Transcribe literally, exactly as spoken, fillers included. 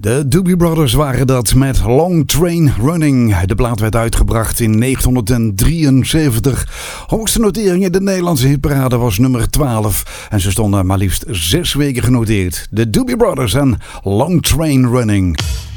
De Doobie Brothers waren dat met Long Train Running. De plaat werd uitgebracht in negentien drieënzeventig. Hoogste notering in de Nederlandse hitparade was nummer twaalf. En ze stonden maar liefst zes weken genoteerd. De Doobie Brothers en Long Train Running.